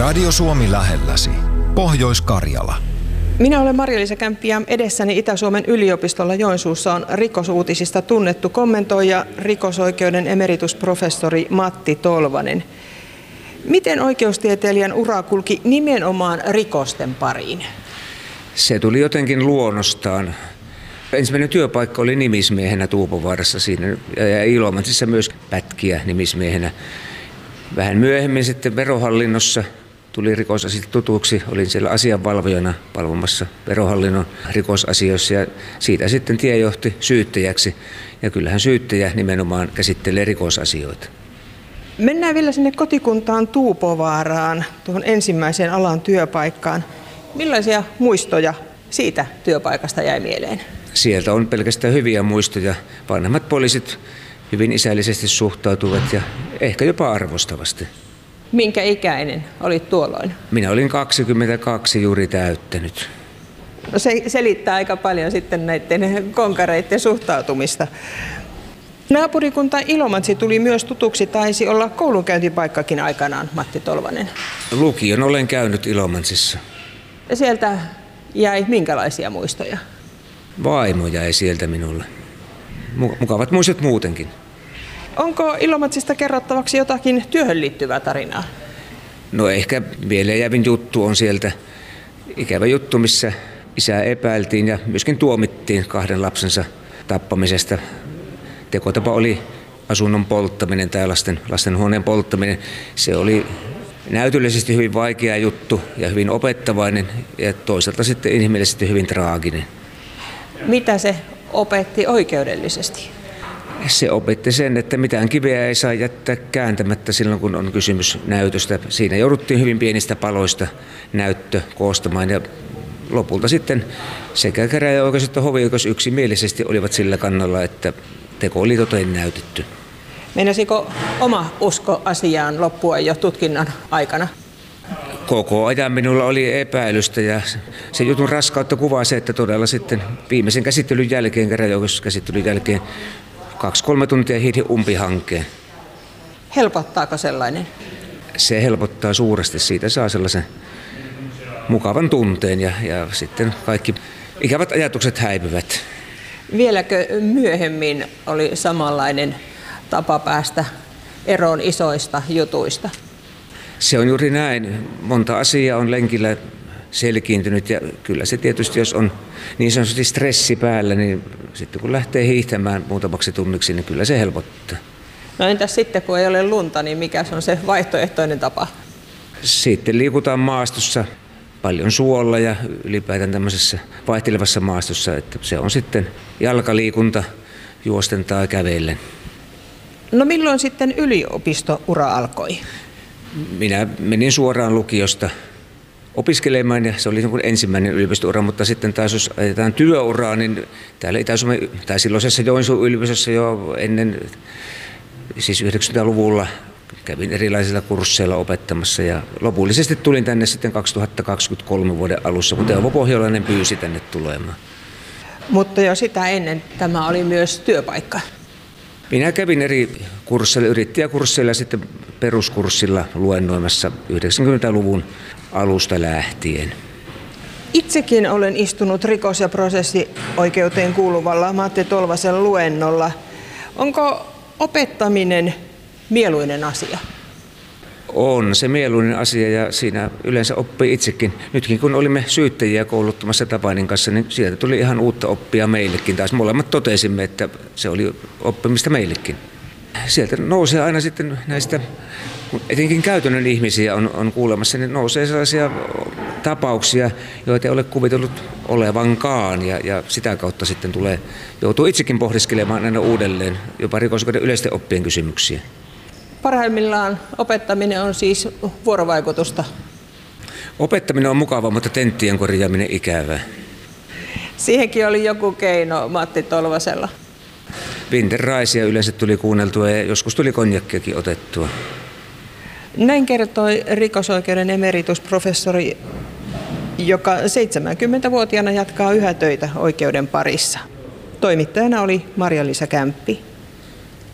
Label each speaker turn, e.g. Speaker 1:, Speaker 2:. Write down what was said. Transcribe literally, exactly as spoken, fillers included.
Speaker 1: Radio Suomi lähelläsi. Pohjois-Karjala.
Speaker 2: Minä olen Marja-Liisa Kämppi ja edessäni Itä-Suomen yliopistolla Joensuussa on rikosuutisista tunnettu kommentoija, rikosoikeuden emeritusprofessori Matti Tolvanen. Miten oikeustieteilijän ura kulki nimenomaan rikosten pariin?
Speaker 3: Se tuli jotenkin luonnostaan. Ensimmäinen työpaikka oli nimismiehenä Tuupovaarassa siinä ja Ilomantsissa myös pätkiä nimismiehenä. Vähän myöhemmin sitten verohallinnossa tuli rikosasiat tutuksi. Olin siellä asianvalvojana palvomassa verohallinnon rikosasioissa ja siitä sitten tie johti syyttäjäksi. Ja kyllähän syyttäjä nimenomaan käsittelee rikosasioita.
Speaker 2: Mennään vielä sinne kotikuntaan Tuupovaaraan, tuohon ensimmäiseen alan työpaikkaan. Millaisia muistoja siitä työpaikasta jäi mieleen?
Speaker 3: Sieltä on pelkästään hyviä muistoja. Vanhemmat poliisit hyvin isällisesti suhtautuvat ja ehkä jopa arvostavasti.
Speaker 2: Minkä ikäinen olit tuolloin?
Speaker 3: Minä olin kaksikymmentäkaksi juuri täyttänyt.
Speaker 2: No se selittää aika paljon sitten näiden konkareiden suhtautumista. Naapurikunta Ilomantsi tuli myös tutuksi, taisi olla koulunkäyntipaikkakin aikanaan, Matti Tolvanen.
Speaker 3: Lukion olen käynyt Ilomantsissa.
Speaker 2: Sieltä jäi minkälaisia muistoja?
Speaker 3: Vaimo jäi sieltä minulle. Mukavat muistot muutenkin.
Speaker 2: Onko Ilomantsista kerrottavaksi jotakin työhön liittyvää tarinaa?
Speaker 3: No ehkä vielä jäävin juttu on sieltä ikävä juttu, missä isää epäiltiin ja myöskin tuomittiin kahden lapsensa tappamisesta. Tekotapa oli asunnon polttaminen tai lasten, lastenhuoneen polttaminen. Se oli näytöllisesti hyvin vaikea juttu ja hyvin opettavainen ja toisaalta sitten inhimillisesti hyvin traaginen.
Speaker 2: Mitä se opetti oikeudellisesti?
Speaker 3: Se opetti sen, että mitään kiveä ei saa jättää kääntämättä silloin, kun on kysymys näytöstä. Siinä jouduttiin hyvin pienistä paloista näyttö koostamaan ja lopulta sitten sekä käräjäoikeus että hovioikeus yksimielisesti olivat sillä kannalla, että teko oli toteen näytetty.
Speaker 2: Meinasiko oma usko asiaan loppua jo tutkinnan aikana?
Speaker 3: Koko ajan minulla oli epäilystä ja se jutun raskautta kuvaa se, että todella sitten viimeisen käsittelyn jälkeen, käräjäoikeuskäsittelyn jälkeen, kaksi-kolme tuntia hiihdin umpihankkeen.
Speaker 2: Helpottaako sellainen?
Speaker 3: Se helpottaa suuresti. Siitä saa sellaisen mukavan tunteen ja, ja sitten kaikki ikävät ajatukset häipyvät.
Speaker 2: Vieläkö myöhemmin oli samanlainen tapa päästä eroon isoista jutuista?
Speaker 3: Se on juuri näin. Monta asiaa on lenkillä selkiintynyt ja kyllä se tietysti, jos on niin sanotusti stressi päällä, niin sitten kun lähtee hiihtämään muutamaksi tunniksi, niin kyllä se helpottaa.
Speaker 2: No entäs sitten, kun ei ole lunta, niin mikä on se vaihtoehtoinen tapa?
Speaker 3: Sitten liikutaan maastossa paljon suolla ja ylipäätään tämmöisessä vaihtelevassa maastossa, että se on sitten jalkaliikunta juosten tai kävellen.
Speaker 2: No milloin sitten yliopistoura alkoi?
Speaker 3: Minä menin suoraan lukiosta opiskelemaan ja se oli ensimmäinen yliopistoura, mutta sitten taas jos ajetaan työuraa, niin täällä Itä-Suomen tai silloisessa Joensuun yliopistossa jo ennen, siis yhdeksänkymmentäluvulla kävin erilaisilla kursseilla opettamassa ja lopullisesti tulin tänne sitten kaksituhattakaksikymmentäkolme vuoden alussa, kun Teuvo Pohjolainen pyysi tänne tulemaan.
Speaker 2: Mutta jo sitä ennen tämä oli myös työpaikka.
Speaker 3: Minä kävin eri kursseilla, yrittäjäkursseilla ja sitten peruskurssilla luennoimassa yhdeksänkymmentäluvun alusta lähtien.
Speaker 2: Itsekin olen istunut rikos- ja prosessioikeuteen kuuluvalla Matti Tolvasen luennolla. Onko opettaminen mieluinen asia?
Speaker 3: On se mieluinen asia ja siinä yleensä oppii itsekin. Nytkin kun olimme syyttäjiä kouluttamassa Tapanin kanssa, niin sieltä tuli ihan uutta oppia meillekin. Taas molemmat totesimme, että se oli oppimista meillekin. Sieltä nousee aina sitten näistä, etenkin käytännön ihmisiä on, on kuulemassa, niin nousee sellaisia tapauksia, joita ei ole kuvitellut olevankaan. Ja, ja sitä kautta sitten tulee, joutuu itsekin pohdiskelemaan aina uudelleen jopa rikosoikeuden yleisten oppien kysymyksiä.
Speaker 2: Parhaimmillaan opettaminen on siis vuorovaikutusta.
Speaker 3: Opettaminen on mukavaa, mutta tenttien korjaaminen ikävää.
Speaker 2: Siihenkin oli joku keino Matti Tolvasella.
Speaker 3: Winterraisia yleensä tuli kuunneltua ja joskus tuli konjakkiakin otettua.
Speaker 2: Näin kertoi rikosoikeuden emeritusprofessori, joka seitsemänkymmentävuotiaana jatkaa yhä töitä oikeuden parissa. Toimittajana oli Marja-Liisa Kämppi.